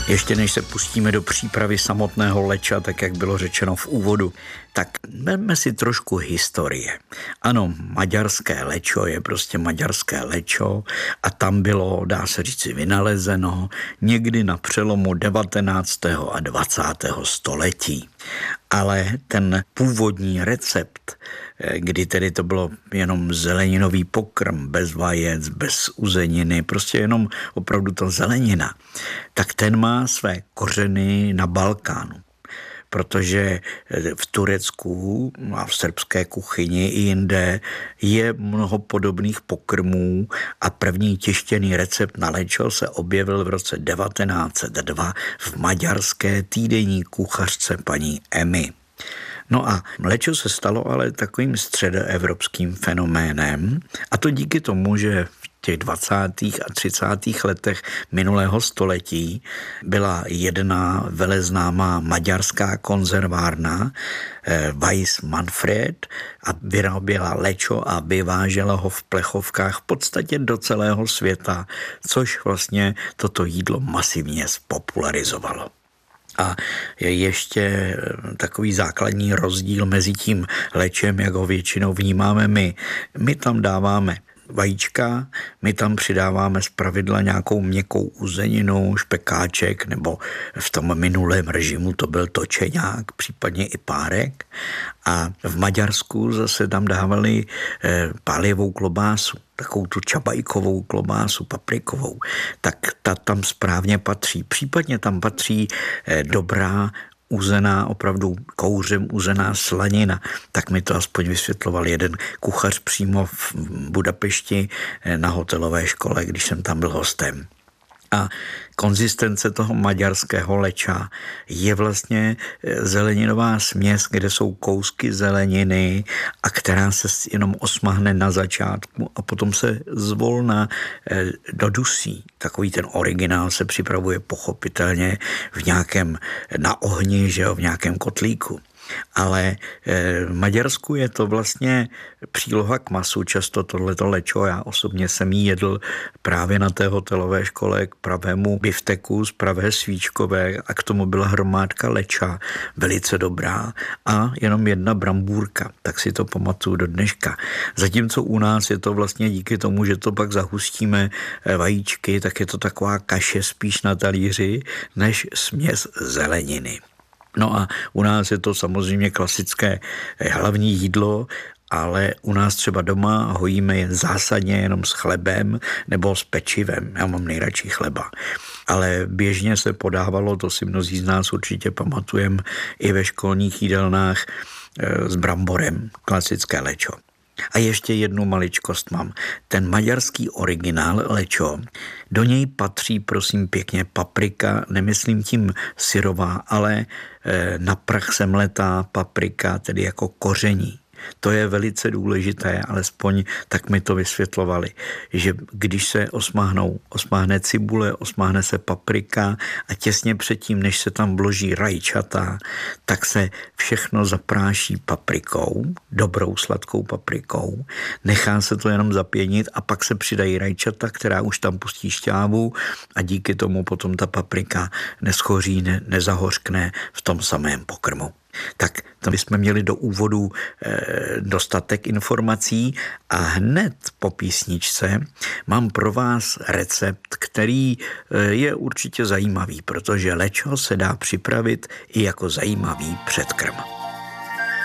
Ještě než se pustíme do přípravy samotného leča, tak jak bylo řečeno v úvodu, tak vezme si trošku historie. Ano, maďarské lečo je prostě maďarské lečo a tam bylo, dá se říci, vynalezeno někdy na přelomu 19. a 20. století. Ale ten původní recept, kdy tedy to bylo jenom zeleninový pokrm, bez vajec, bez uzeniny, prostě jenom opravdu ta zelenina, tak ten má své kořeny na Balkánu. Protože v Turecku a v srbské kuchyni i jinde je mnoho podobných pokrmů a první tištěný recept na lečo se objevil v roce 1902 v maďarské týdenní kuchařce paní Emmy. No a lečo se stalo ale takovým středoevropským fenoménem a to díky tomu, že v těch 20. a 30. letech minulého století byla jedna veleznámá maďarská konzervárna Weiss Manfred a vyráběla lečo a vyvážela ho v plechovkách v podstatě do celého světa, což vlastně toto jídlo masivně spopularizovalo. A je ještě takový základní rozdíl mezi tím lečem, jak ho většinou vnímáme my. My tam dáváme vajíčka, my tam přidáváme zpravidla nějakou měkkou uzeninu, špekáček, nebo v tom minulém režimu to byl točeňák, případně i párek. A v Maďarsku zase tam dávali pálivou klobásu, takovou tu čabajkovou klobásu, paprikovou, tak ta tam správně patří. Případně tam patří dobrá uzená, opravdu kouřem uzená slanina. Tak mi to aspoň vysvětloval jeden kuchař přímo v Budapešti na hotelové škole, když jsem tam byl hostem. A konzistence toho maďarského leča je vlastně zeleninová směs, kde jsou kousky zeleniny a která se jenom osmahne na začátku a potom se zvolna dodusí. Takový ten originál se připravuje pochopitelně v nějakém na ohni, že jo, v nějakém kotlíku. Ale v Maďarsku je to vlastně příloha k masu, často tohleto lečo. Já osobně jsem jí jedl právě na té hotelové škole k pravému bifteku z pravé svíčkové a k tomu byla hromádka leča, velice dobrá a jenom jedna brambůrka, tak si to pamatuju do dneška. Zatímco u nás je to vlastně díky tomu, že to pak zahustíme vajíčky, tak je to taková kaše spíš na talíři než směs zeleniny. No a u nás je to samozřejmě klasické hlavní jídlo, ale u nás třeba doma hojíme jen zásadně jenom s chlebem nebo s pečivem. Já mám nejradši chleba. Ale běžně se podávalo, to si mnozí z nás určitě pamatujeme, i ve školních jídelnách s bramborem, klasické lečo. A ještě jednu maličkost mám. Ten maďarský originál lečo, do něj patří, prosím pěkně, paprika, nemyslím tím syrová, ale na prach semletá paprika, tedy jako koření. To je velice důležité, alespoň tak mi to vysvětlovali, že když se osmáhne cibule, osmáhne se paprika a těsně předtím, než se tam vloží rajčata, tak se všechno zapráší paprikou, dobrou sladkou paprikou, nechá se to jenom zapěnit a pak se přidají rajčata, která už tam pustí šťávu a díky tomu potom ta paprika neschoří, nezahořkne v tom samém pokrmu. Tak to bychom měli do úvodu dostatek informací a hned po písničce mám pro vás recept, který je určitě zajímavý, protože lečo se dá připravit i jako zajímavý předkrm.